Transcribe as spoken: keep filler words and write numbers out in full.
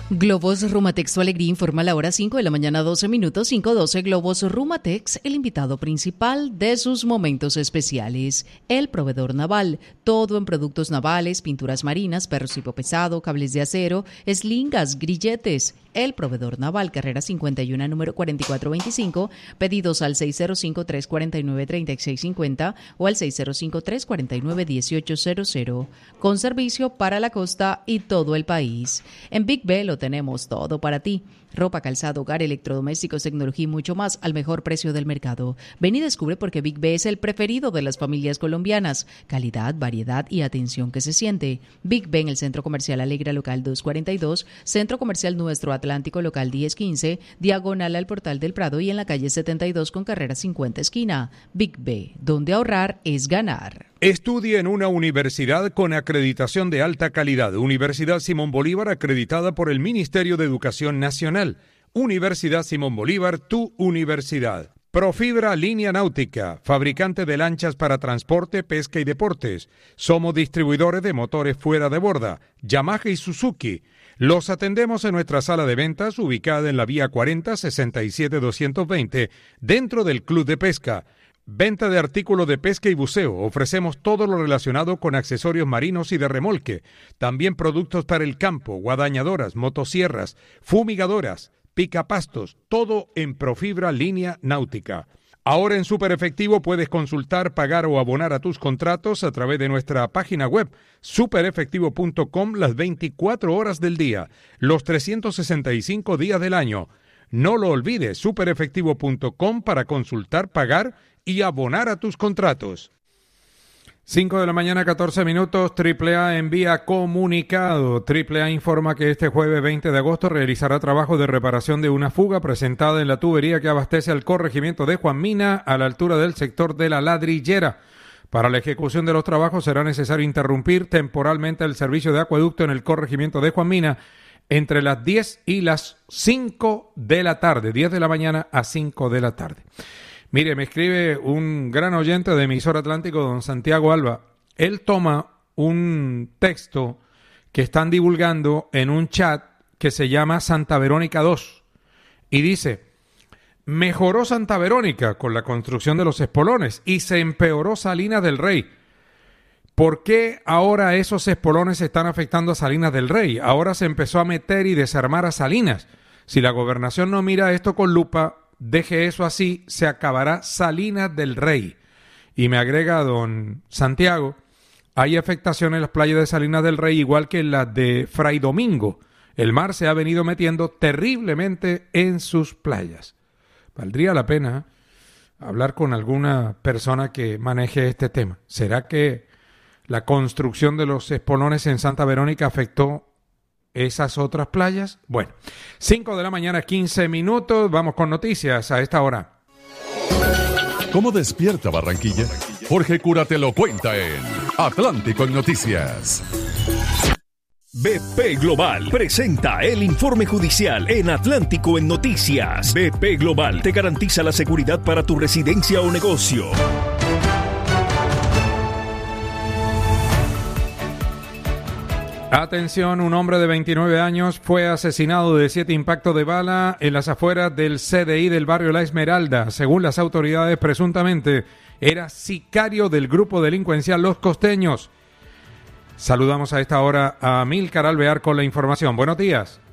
Globos Rumatex, su alegría, informa a la hora cinco de la mañana, doce minutos, cinco doce. Globos Rumatex, el invitado principal de sus momentos especiales. El proveedor naval, todo en productos navales, pinturas marinas, perros tipo pesado, cables de acero, eslingas, grilletes. El proveedor naval, carrera cincuenta y uno, número cuarenta y cuatro veinticinco, pedidos al seis cero cinco, tres cuatro nueve, tres seis cinco cero o al seis cero cinco, tres cuatro nueve, uno ocho cero cero, con servicio para la costa y todo el país. En Big B lo tenemos todo para ti. Ropa, calzado, hogar, electrodomésticos, tecnología y mucho más al mejor precio del mercado. Ven y descubre por qué Big B es el preferido de las familias colombianas. Calidad, variedad y atención que se siente. Big B en el Centro Comercial Alegra Local doscientos cuarenta y dos, Centro Comercial Nuestro Atlántico Local diez quince, diagonal al Portal del Prado y en la calle setenta y dos con carrera cincuenta esquina. Big B, donde ahorrar es ganar. Estudie en una universidad con acreditación de alta calidad. Universidad Simón Bolívar, acreditada por el Ministerio de Educación Nacional. Universidad Simón Bolívar, tu universidad. Profibra Línea Náutica, fabricante de lanchas para transporte, pesca y deportes. Somos distribuidores de motores fuera de borda, Yamaha y Suzuki. Los atendemos en nuestra sala de ventas, ubicada en la vía cuarenta, sesenta y siete doscientos veinte, dentro del Club de Pesca. Venta de artículos de pesca y buceo. Ofrecemos todo lo relacionado con accesorios marinos y de remolque. También productos para el campo, guadañadoras, motosierras, fumigadoras, picapastos, todo en Profibra Línea Náutica. Ahora en Super Efectivo puedes consultar, pagar o abonar a tus contratos a través de nuestra página web super efectivo punto com las veinticuatro horas del día, los trescientos sesenta y cinco días del año. No lo olvides, super efectivo punto com para consultar, pagar y abonar a tus contratos. cinco de la mañana, catorce minutos. Triple A envía comunicado. Triple A informa que este jueves veinte de agosto realizará trabajo de reparación de una fuga presentada en la tubería que abastece al corregimiento de Juan Mina a la altura del sector de La Ladrillera. Para la ejecución de los trabajos será necesario interrumpir temporalmente el servicio de acueducto en el corregimiento de Juan Mina entre las diez y las cinco de la tarde, diez de la mañana a cinco de la tarde. Mire, me escribe un gran oyente de Emisor Atlántico, don Santiago Alba. Él toma un texto que están divulgando en un chat que se llama Santa Verónica dos y dice: mejoró Santa Verónica con la construcción de los espolones y se empeoró Salinas del Rey. ¿Por qué ahora esos espolones están afectando a Salinas del Rey? Ahora se empezó a meter y desarmar a Salinas. Si la gobernación no mira esto con lupa, deje eso así, se acabará Salinas del Rey. Y me agrega don Santiago, hay afectaciones en las playas de Salinas del Rey, igual que en las de Fray Domingo. El mar se ha venido metiendo terriblemente en sus playas. Valdría la pena hablar con alguna persona que maneje este tema. ¿Será que la construcción de los espolones en Santa Verónica afectó esas otras playas? Bueno, cinco de la mañana, quince minutos. Vamos con noticias a esta hora. ¿Cómo despierta Barranquilla? Jorge Cura te lo cuenta en Atlántico en Noticias. B P Global presenta el informe judicial en Atlántico en Noticias. B P Global te garantiza la seguridad para tu residencia o negocio. Atención, un hombre de veintinueve años fue asesinado de siete impactos de bala en las afueras del C D I del barrio La Esmeralda. Según las autoridades, presuntamente era sicario del grupo delincuencial Los Costeños. Saludamos a esta hora a Amílcar Alvear con la información. Buenos días.